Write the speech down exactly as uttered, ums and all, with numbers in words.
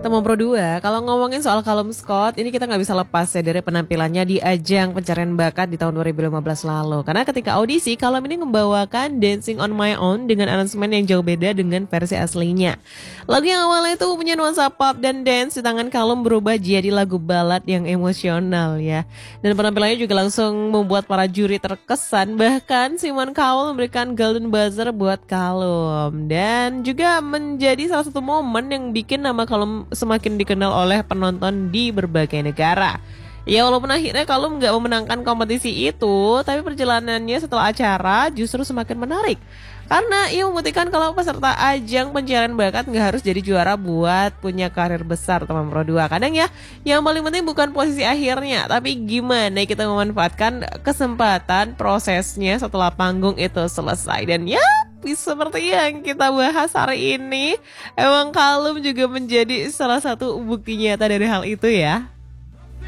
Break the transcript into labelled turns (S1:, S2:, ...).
S1: Teman Pro dua, kalau ngomongin soal Callum Scott, ini kita nggak bisa lepas ya dari penampilannya di ajang pencarian bakat di tahun dua ribu lima belas lalu. Karena ketika audisi, Callum ini membawakan Dancing on My Own dengan aransemen yang jauh beda dengan versi aslinya. Lagu yang awalnya itu punya nuansa pop dan dance, di tangan Callum berubah jadi lagu balad yang emosional ya. Dan penampilannya juga langsung membuat para juri terkesan, bahkan Simon Cowell memberikan Golden Buzzer buat Callum. Dan juga menjadi salah satu momen yang bikin nama Callum semakin dikenal oleh penonton di berbagai negara. Ya walaupun akhirnya Callum nggak memenangkan kompetisi itu, tapi perjalanannya setelah acara justru semakin menarik. Karena ia membuktikan kalau peserta ajang pencarian bakat nggak harus jadi juara buat punya karir besar, teman Pro dua. Kadang ya, yang paling penting bukan posisi akhirnya, tapi gimana kita memanfaatkan kesempatan prosesnya setelah panggung itu selesai. Dan ya, seperti yang kita bahas hari ini, emang Callum juga menjadi salah satu bukti nyata dari hal itu ya.